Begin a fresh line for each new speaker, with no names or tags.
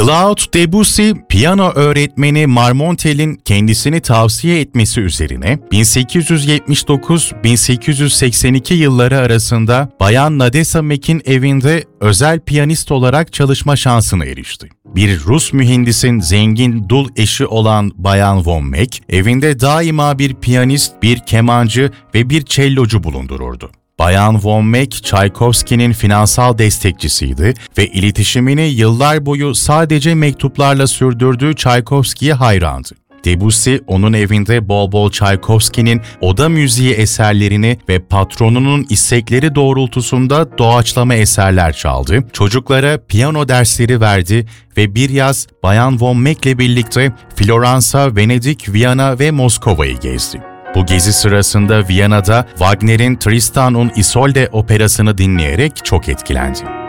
Claude Debussy, piyano öğretmeni Marmontel'in kendisini tavsiye etmesi üzerine 1879-1882 yılları arasında Bayan Nadesa Mack'in evinde özel piyanist olarak çalışma şansına erişti. Bir Rus mühendisin zengin dul eşi olan Bayan von Meck, evinde daima bir piyanist, bir kemancı ve bir cellocu bulundururdu. Bayan von Meck, Tchaikovsky'nin finansal destekçisiydi ve iletişimini yıllar boyu sadece mektuplarla sürdürdüğü Tchaikovsky'ye hayrandı. Debussy, onun evinde bol bol Tchaikovsky'nin oda müziği eserlerini ve patronunun istekleri doğrultusunda doğaçlama eserler çaldı, çocuklara piyano dersleri verdi ve bir yaz Bayan von Meck'le birlikte Floransa, Venedik, Viyana ve Moskova'yı gezdi. Bu gezi sırasında Viyana'da Wagner'in Tristan und Isolde operasını dinleyerek çok etkilendi.